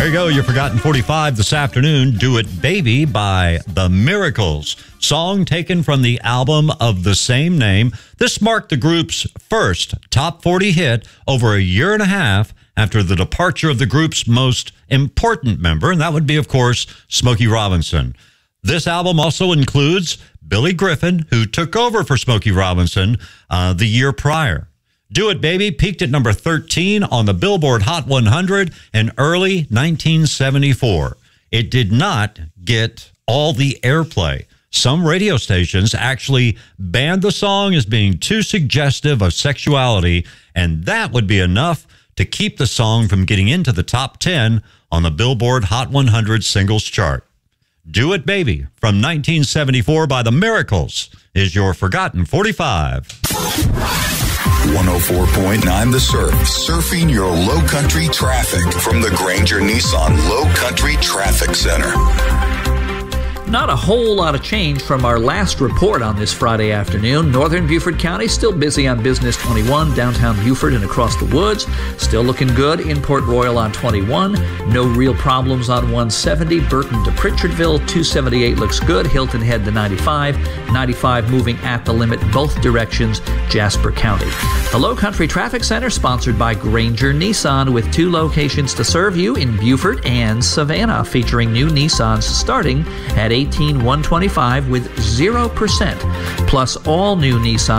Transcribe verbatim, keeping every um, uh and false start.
There you go, your Forgotten forty-five this afternoon. Do It Baby by The Miracles. Song taken from the album of the same name. This marked the group's first top forty hit over a year and a half after the departure of the group's most important member, and that would be, of course, Smokey Robinson. This album also includes Billy Griffin, who took over for Smokey Robinson uh, the year prior. Do It Baby peaked at number thirteen on the Billboard Hot one hundred in early nineteen seventy-four. It did not get all the airplay. Some radio stations actually banned the song as being too suggestive of sexuality, and that would be enough to keep the song from getting into the top ten on the Billboard Hot one hundred singles chart. Do It Baby from nineteen seventy-four by The Miracles is your Forgotten forty-five. one oh four point nine The Surf. Surfing your low country traffic from the Granger Nissan Low Country Traffic Center. Not a whole lot of change from our last report on this Friday afternoon. Northern Beaufort County still busy on Business twenty-one, downtown Beaufort and across the woods. Still looking good in Port Royal on twenty-one. No real problems on one seventy. Burton to Pritchardville, two seventy-eight looks good. Hilton Head to ninety-five. ninety-five moving at the limit both directions, Jasper County. The Low Country Traffic Center sponsored by Granger Nissan with two locations to serve you in Beaufort and Savannah, featuring new Nissans starting at eighteen one twenty-five with zero percent, plus all new Nissan